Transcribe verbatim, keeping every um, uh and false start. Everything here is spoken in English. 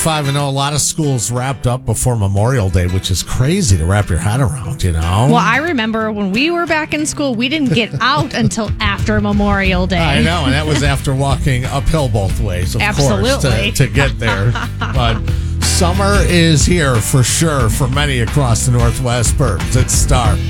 Five and oh, a lot of schools wrapped up before Memorial Day, which is crazy to wrap your head around, you know? Well, I remember when we were back in school, we didn't get out until after Memorial Day. I know, and that was after walking uphill both ways, of Absolutely. course, to, to get there. But summer is here for sure for many across the Northwest Burbs. It's Star.